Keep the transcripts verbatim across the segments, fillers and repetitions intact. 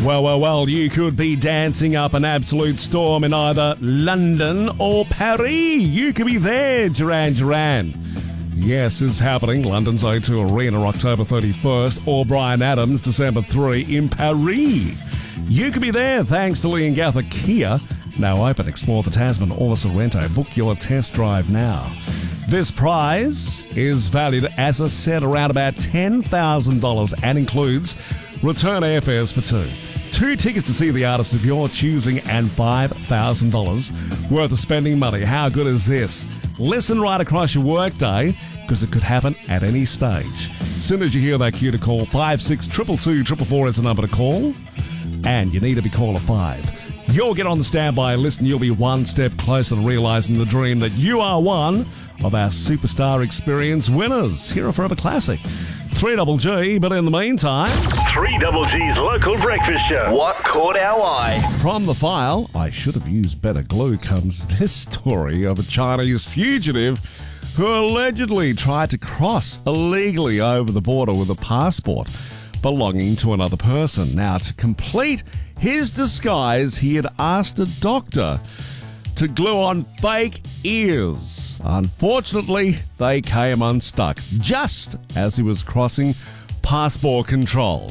Well, well, well, you could be dancing up an absolute storm in either London or Paris. You could be there, Duran Duran. Yes, it's happening. London's O two Arena, October thirty-first, or Bryan Adams, December third in Paris. You could be there thanks to Leongatha Kia. Now open, explore the Tasman or the Sorrento. Book your test drive now. This prize is valued, as I said, around about ten thousand dollars and includes return airfares for two. Two tickets to see the artist of your choosing and five thousand dollars worth of spending money. How good is this? Listen right across your workday, because it could happen at any stage. As soon as you hear that cue to call, five six two two two four four is the number to call. And you need to be caller five. You'll get on the standby list and you'll be one step closer to realising the dream that you are one of our Superstar Experience winners. Here are Forever Classic. three G G, but in the meantime... three G G's local breakfast show. What caught our eye? From the file, I should have used better glue, comes this story of a Chinese fugitive who allegedly tried to cross illegally over the border with a passport belonging to another person. Now, to complete his disguise, he had asked a doctor to glue on fake ears. Unfortunately, they came unstuck just as he was crossing passport control.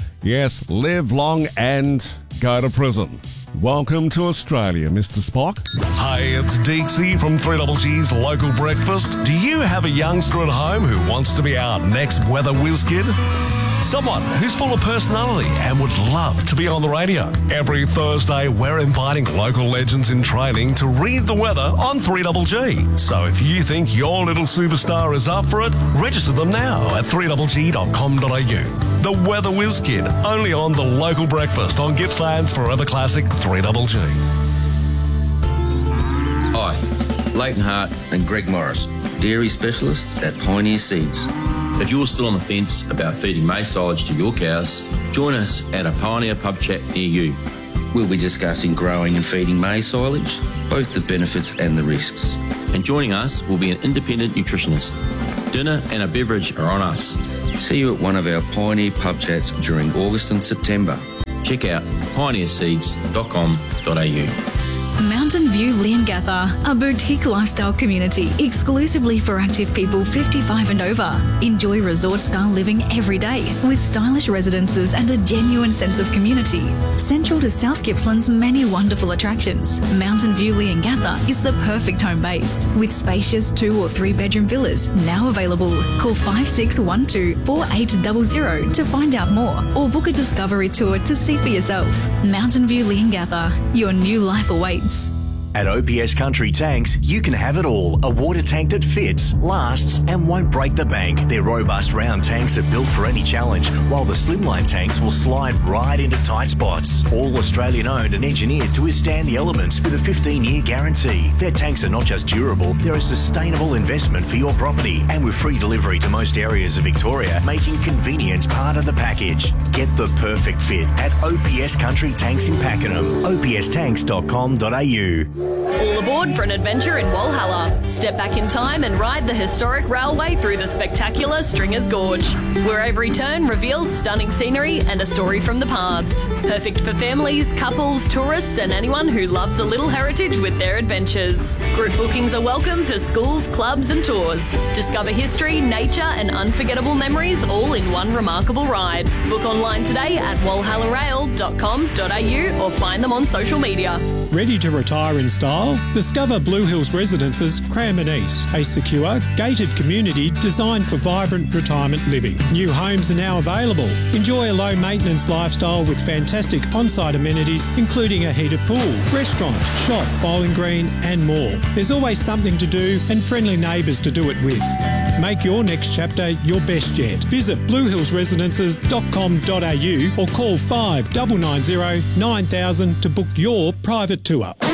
Yes, live long and go to prison. Welcome to Australia, Mister Spock. Hey, it's Deeksy from three G G's local breakfast. Do you have a youngster at home who wants to be our next weather whiz kid? Someone who's full of personality and would love to be on the radio. Every Thursday, we're inviting local legends in training to read the weather on three G G. So if you think your little superstar is up for it, register them now at three g g dot com dot a u. The Weather Whiz Kid, only on the local breakfast on Gippsland's Forever Classic three G G. Hi, Leighton Hart and Greg Morris, dairy specialists at Pioneer Seeds. If you're still on the fence about feeding maize silage to your cows, join us at a Pioneer pub chat near you. We'll be discussing growing and feeding maize silage, both the benefits and the risks. And joining us will be an independent nutritionist. Dinner and a beverage are on us. See you at one of our Pioneer pub chats during August and September. Check out pioneer seeds dot com dot a u. Mountain View Leongatha, a boutique lifestyle community exclusively for active people fifty-five and over. Enjoy resort-style living every day with stylish residences and a genuine sense of community. Central to South Gippsland's many wonderful attractions, Mountain View Leongatha is the perfect home base with spacious two or three bedroom villas now available. Call five six one two four eight zero zero to find out more or book a discovery tour to see for yourself. Mountain View Leongatha, your new life awaits. At O P S Country Tanks, you can have it all. A water tank that fits, lasts, and won't break the bank. Their robust round tanks are built for any challenge, while the slimline tanks will slide right into tight spots. All Australian owned and engineered to withstand the elements with a fifteen year guarantee. Their tanks are not just durable, they're a sustainable investment for your property. And with free delivery to most areas of Victoria, making convenience part of the package. Get the perfect fit at O P S Country Tanks in Pakenham. o p s tanks dot com dot a u. All aboard for an adventure in Walhalla. Step back in time and ride the historic railway through the spectacular Stringers Gorge, where every turn reveals stunning scenery and a story from the past. Perfect for families, couples, tourists and anyone who loves a little heritage with their adventures. Group bookings are welcome for schools, clubs and tours. Discover history, nature and unforgettable memories all in one remarkable ride. Book online today at walhalla rail dot com dot a u or find them on social media. Ready to retire in style? Discover Blue Hills Residences Cranbourne East, a secure, gated community designed for vibrant retirement living. New homes are now available. Enjoy a low-maintenance lifestyle with fantastic on-site amenities, including a heated pool, restaurant, shop, bowling green and more. There's always something to do and friendly neighbours to do it with. Make your next chapter your best yet. Visit blue hills residences dot com dot a u or call five nine nine zero nine thousand to book your private tour.